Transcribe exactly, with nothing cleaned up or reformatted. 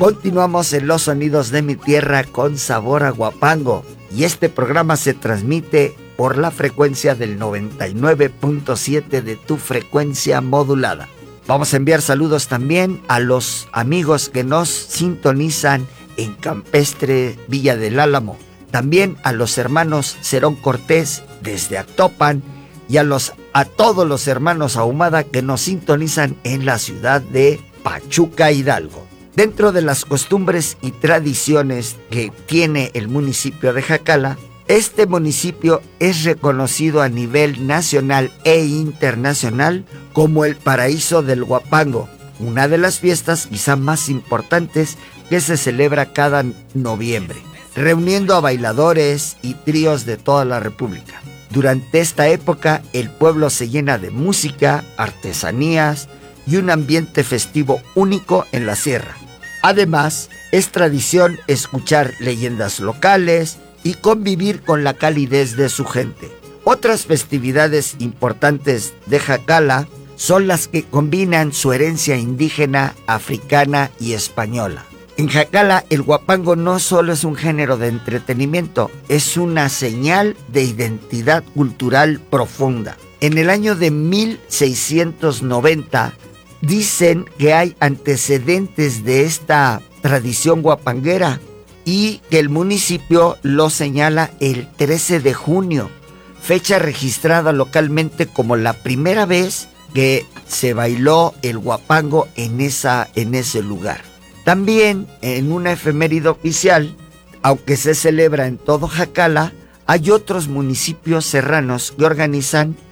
Continuamos en Los Sonidos de mi Tierra con sabor a Huapango, y este programa se transmite por la frecuencia del noventa y nueve punto siete de tu frecuencia modulada. Vamos a enviar saludos también a los amigos que nos sintonizan en Campestre, Villa del Álamo, también a los hermanos Cerón Cortés desde Actopan y a, los, a todos los hermanos Ahumada que nos sintonizan en la ciudad de Pachuca, Hidalgo. Dentro de las costumbres y tradiciones que tiene el municipio de Jacala, este municipio es reconocido a nivel nacional e internacional como el paraíso del Huapango, una de las fiestas quizá más importantes que se celebra cada noviembre, reuniendo a bailadores y tríos de toda la República. Durante esta época, el pueblo se llena de música, artesanías y un ambiente festivo único en la sierra. Además, es tradición escuchar leyendas locales y convivir con la calidez de su gente. Otras festividades importantes de Jacala son las que combinan su herencia indígena, africana y española. En Jacala, el huapango no solo es un género de entretenimiento, es una señal de identidad cultural profunda. En el año de mil seiscientos noventa, dicen que hay antecedentes de esta tradición huapanguera y que el municipio lo señala el trece de junio, fecha registrada localmente como la primera vez que se bailó el huapango en, esa, en ese lugar. También en una efeméride oficial, aunque se celebra en todo Jacala, hay otros municipios serranos que organizan